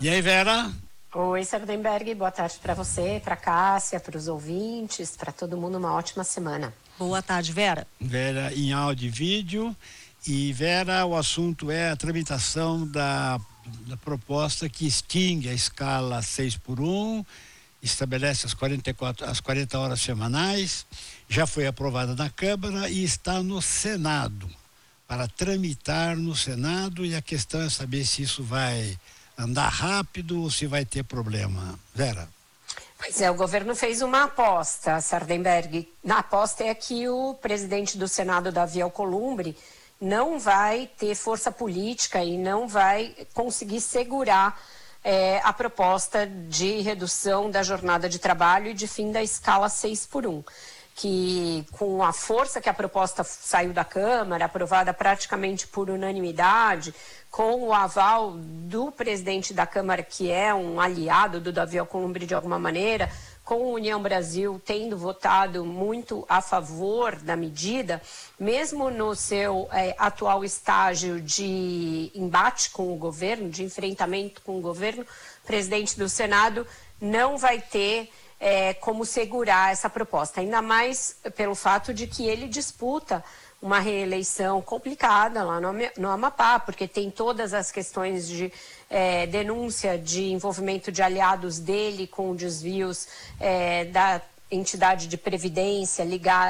E aí, Vera? Oi, Sardenberg, boa tarde para você, para Cássia, para os ouvintes, para todo mundo, uma ótima semana. Boa tarde, Vera. Vera em áudio e vídeo. E, Vera, o assunto é a tramitação da proposta que extingue a escala 6x1, estabelece as 40 horas semanais, já foi aprovada na Câmara e está no Senado, para tramitar no Senado, e a questão é saber se isso vai andar rápido ou se vai ter problema. Vera? Pois é, o governo fez uma aposta, Sardenberg. Na aposta é que o presidente do Senado, Davi Alcolumbre, não vai ter força política e não vai conseguir segurar a proposta de redução da jornada de trabalho e de fim da escala 6x1. Que com a força que a proposta saiu da Câmara, aprovada praticamente por unanimidade, com o aval do presidente da Câmara, que é um aliado do Davi Alcolumbre de alguma maneira, com a União Brasil tendo votado muito a favor da medida, mesmo no seu atual estágio de embate com o governo, de enfrentamento com o governo, o presidente do Senado não vai ter como segurar essa proposta, ainda mais pelo fato de que ele disputa uma reeleição complicada lá no Amapá, porque tem todas as questões de denúncia de envolvimento de aliados dele com desvios da entidade de previdência,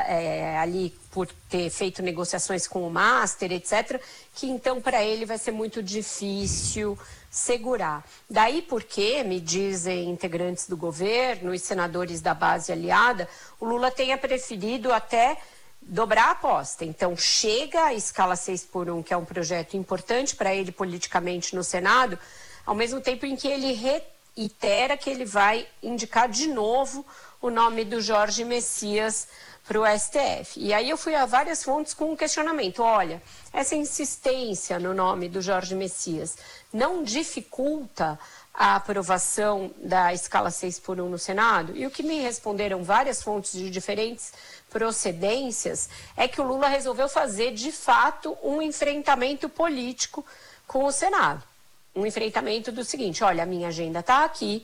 ali por ter feito negociações com o Master, etc., que então para ele vai ser muito difícil segurar. Daí porque, me dizem integrantes do governo e senadores da base aliada, o Lula tenha preferido até dobrar a aposta. Então chega a escala 6x1, que é um projeto importante para ele politicamente no Senado, ao mesmo tempo em que ele reitera que ele vai indicar de novo o nome do Jorge Messias para o STF. E aí eu fui a várias fontes com um questionamento. Olha, essa insistência no nome do Jorge Messias não dificulta a aprovação da escala 6x1 no Senado? E o que me responderam várias fontes de diferentes procedências é que o Lula resolveu fazer, de fato, um enfrentamento político com o Senado. Um enfrentamento do seguinte: olha, a minha agenda está aqui,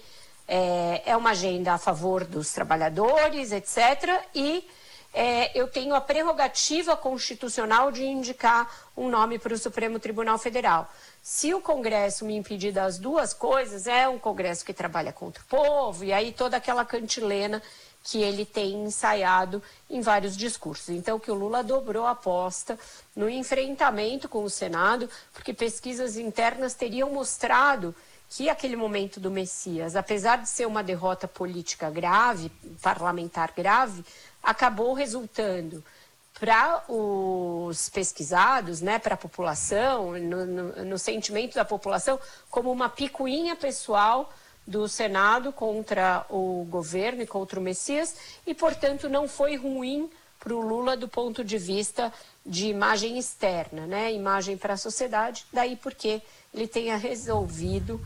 é uma agenda a favor dos trabalhadores, etc., e eu tenho a prerrogativa constitucional de indicar um nome para o Supremo Tribunal Federal. Se o Congresso me impedir das duas coisas, é um Congresso que trabalha contra o povo, e aí toda aquela cantilena que ele tem ensaiado em vários discursos. Então, que o Lula dobrou a aposta no enfrentamento com o Senado, porque pesquisas internas teriam mostrado que aquele momento do Messias, apesar de ser uma derrota política grave, parlamentar grave, acabou resultando para os pesquisados, né, para a população, no sentimento da população, como uma picuinha pessoal do Senado contra o governo e contra o Messias, e, portanto, não foi ruim para o Lula do ponto de vista de imagem externa, né, imagem para a sociedade, daí porque ele tenha resolvido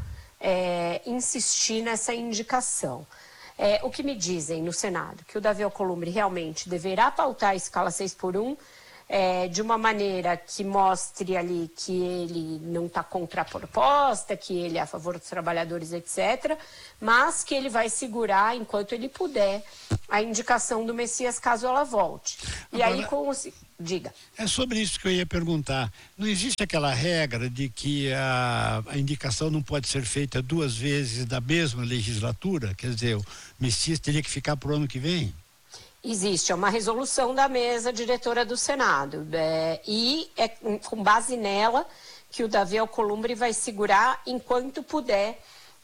insistir nessa indicação. O que me dizem no Senado? Que o Davi Alcolumbre realmente deverá pautar a escala 6x1 de uma maneira que mostre ali que ele não está contra a proposta, que ele é a favor dos trabalhadores, etc., mas que ele vai segurar, enquanto ele puder, a indicação do Messias caso ela volte. E agora, aí, diga. É sobre isso que eu ia perguntar. Não existe aquela regra de que a indicação não pode ser feita duas vezes da mesma legislatura? Quer dizer, o Messias teria que ficar para o ano que vem? Existe, é uma resolução da mesa diretora do Senado, e é com base nela que o Davi Alcolumbre vai segurar enquanto puder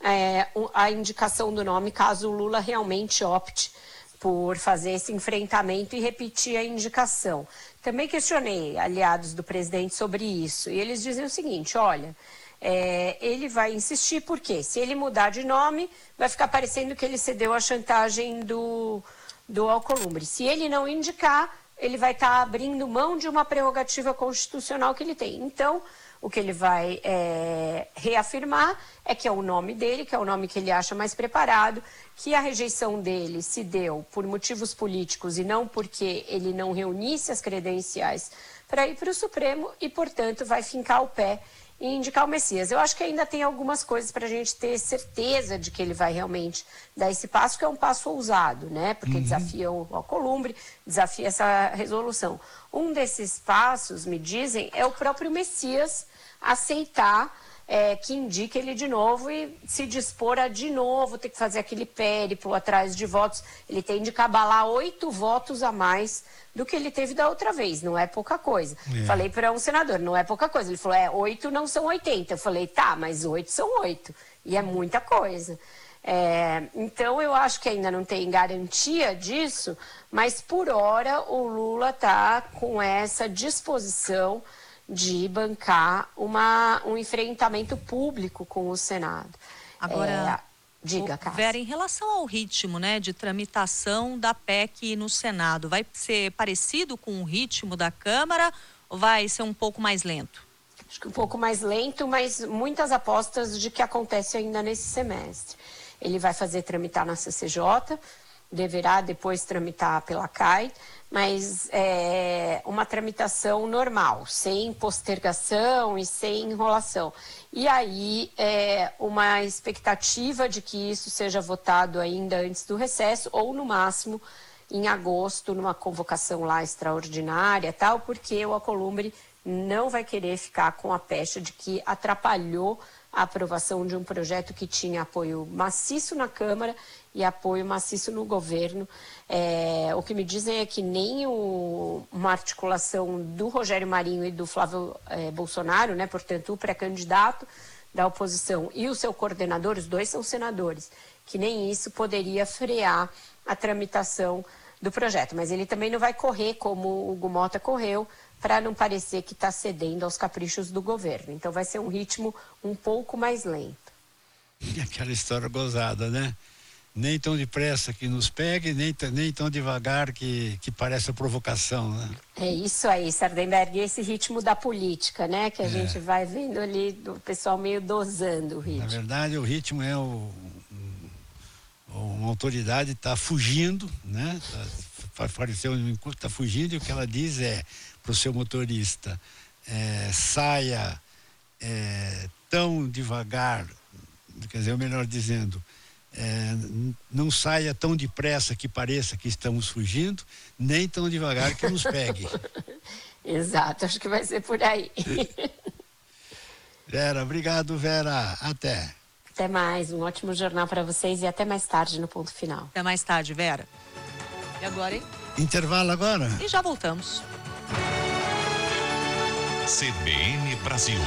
a indicação do nome, caso o Lula realmente opte por fazer esse enfrentamento e repetir a indicação. Também questionei aliados do presidente sobre isso, e eles dizem o seguinte: olha, ele vai insistir porque se ele mudar de nome, vai ficar parecendo que ele cedeu à chantagem do Alcolumbre. Se ele não indicar, ele vai estar abrindo mão de uma prerrogativa constitucional que ele tem. Então, o que ele vai reafirmar é que é o nome dele, que é o nome que ele acha mais preparado, que a rejeição dele se deu por motivos políticos e não porque ele não reunisse as credenciais para ir para o Supremo e, portanto, vai fincar o pé e indicar o Messias. Eu acho que ainda tem algumas coisas para a gente ter certeza de que ele vai realmente dar esse passo, que é um passo ousado, né? Porque desafia o Alcolumbre, desafia essa resolução. Um desses passos, me dizem, é o próprio Messias aceitar que indique ele de novo e se dispor a de novo ter que fazer aquele périplo atrás de votos. Ele tem de cabalar 8 votos a mais do que ele teve da outra vez, não é pouca coisa. Falei para um senador, não é pouca coisa. Ele falou, 8 não são 80. Eu falei, tá, mas 8 são 8. E é muita coisa. Então, eu acho que ainda não tem garantia disso, mas por hora o Lula está com essa disposição de bancar um enfrentamento público com o Senado. Agora, diga, Cássia. Vera, em relação ao ritmo, né, de tramitação da PEC no Senado, vai ser parecido com o ritmo da Câmara ou vai ser um pouco mais lento? Acho que um pouco mais lento, mas muitas apostas de que acontece ainda nesse semestre. Ele vai fazer tramitar na CCJ, deverá depois tramitar pela CAI, mas uma tramitação normal, sem postergação e sem enrolação. E aí, uma expectativa de que isso seja votado ainda antes do recesso, ou no máximo em agosto, numa convocação lá extraordinária, tal, porque o Alcolumbre não vai querer ficar com a pecha de que atrapalhou a aprovação de um projeto que tinha apoio maciço na Câmara e apoio maciço no governo. O que me dizem é que nem uma articulação do Rogério Marinho e do Flávio Bolsonaro, né, portanto, o pré-candidato da oposição e o seu coordenador, os dois são senadores, que nem isso poderia frear a tramitação do projeto. Mas ele também não vai correr como o Hugo Mota correu, para não parecer que está cedendo aos caprichos do governo. Então vai ser um ritmo um pouco mais lento. Aquela história gozada, né? Nem tão depressa que nos pegue, nem tão devagar que parece a provocação, né? É isso aí, Sardenberg, esse ritmo da política, né? Que a gente vai vendo ali do pessoal meio dosando o ritmo. Na verdade, o ritmo é uma autoridade está fugindo, né? Apareceu está fugindo e o que ela diz para o seu motorista, saia tão devagar, quer dizer, ou melhor dizendo, não saia tão depressa que pareça que estamos fugindo, nem tão devagar que nos pegue. Exato, acho que vai ser por aí. Vera, obrigado, Vera, até. Até mais, um ótimo jornal para vocês e até mais tarde no Ponto Final. Até mais tarde, Vera. E agora, hein? Intervalo agora? E já voltamos. CBN Brasil.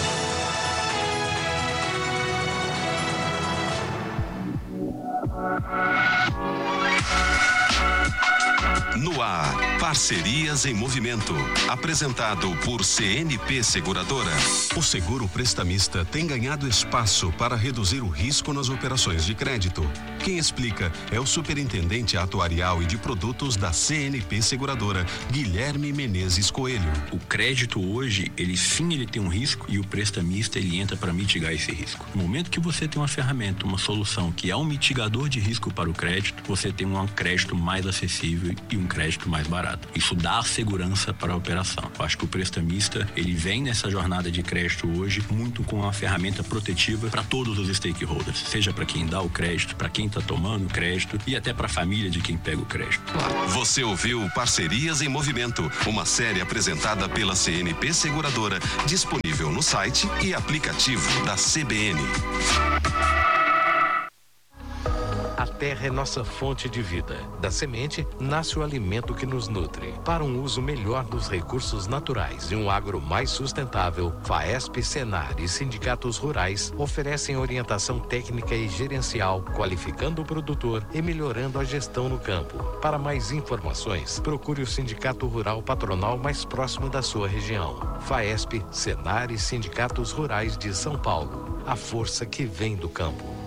No ar, Parcerias em Movimento. Apresentado por CNP Seguradora. O seguro prestamista tem ganhado espaço para reduzir o risco nas operações de crédito. Quem explica é o superintendente atuarial e de produtos da CNP Seguradora, Guilherme Menezes Coelho. O crédito hoje, ele tem um risco e o prestamista ele entra para mitigar esse risco. No momento que você tem uma ferramenta, uma solução que é um mitigador de risco para o crédito, você tem um crédito mais acessível e um crédito mais barato. Isso dá segurança para a operação. Eu acho que o prestamista, ele vem nessa jornada de crédito hoje muito com uma ferramenta protetiva para todos os stakeholders, seja para quem dá o crédito, para quem está tomando o crédito e até para a família de quem pega o crédito. Você ouviu Parcerias em Movimento, uma série apresentada pela CNP Seguradora, disponível no site e aplicativo da CBN. A terra é nossa fonte de vida. Da semente nasce o alimento que nos nutre. Para um uso melhor dos recursos naturais e um agro mais sustentável, FAESP, Senar e sindicatos rurais oferecem orientação técnica e gerencial, qualificando o produtor e melhorando a gestão no campo. Para mais informações, procure o sindicato rural patronal mais próximo da sua região. FAESP, Senar e sindicatos rurais de São Paulo. A força que vem do campo.